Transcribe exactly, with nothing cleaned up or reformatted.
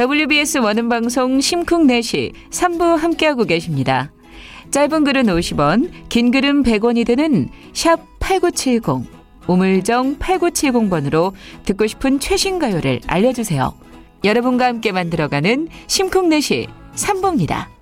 더블유비에스 원음방송 심쿵넷이 삼 부 함께하고 계십니다. 짧은 글은 오십 원, 긴 글은 백 원이 되는 샵 팔구칠공, 우물정 팔구칠공 번으로 듣고 싶은 최신 가요를 알려주세요. 여러분과 함께 만들어가는 심쿵넷이 삼 부입니다.